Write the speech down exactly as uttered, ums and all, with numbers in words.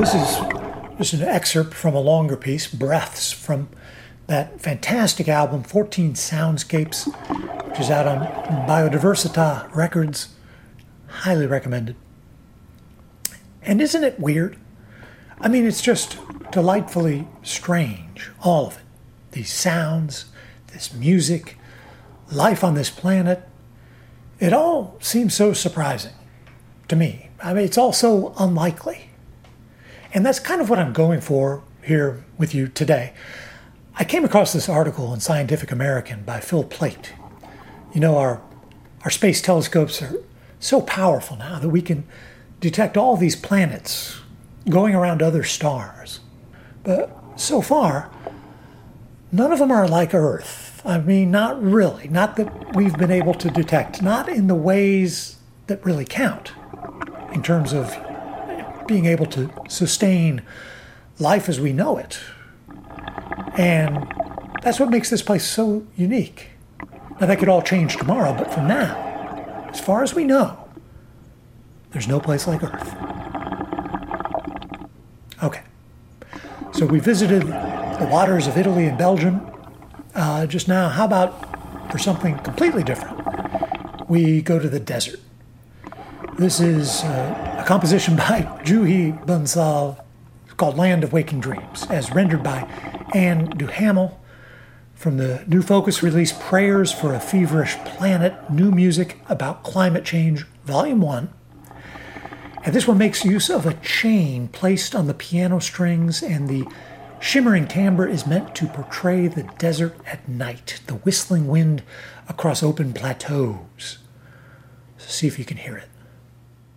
This is just an excerpt from a longer piece, Breaths, from that fantastic album, fourteen Soundscapes, which is out on Biodiversità Records. Highly recommended. And isn't it weird? I mean, it's just delightfully strange, all of it. These sounds, this music, life on this planet. It all seems so surprising to me. I mean, it's all so unlikely. And that's kind of what I'm going for here with you today. I came across this article in Scientific American by Phil Plait. You know, our, our space telescopes are so powerful now that we can detect all these planets going around other stars. But so far, none of them are like Earth. I mean, not really. Not that we've been able to detect. Not in the ways that really count in terms of being able to sustain life as we know it. And that's what makes this place so unique. Now, that could all change tomorrow, but for now, as far as we know, there's no place like Earth. Okay. So we visited the waters of Italy and Belgium uh, just now. How about for something completely different? We go to the desert. This is uh, a composition by Juhi Bansal called Land of Waking Dreams, as rendered by Anne Duhamel from the New Focus release Prayers for a Feverish Planet, New Music About Climate Change, Volume one. And this one makes use of a chain placed on the piano strings, and the shimmering timbre is meant to portray the desert at night, the whistling wind across open plateaus. So see if you can hear it.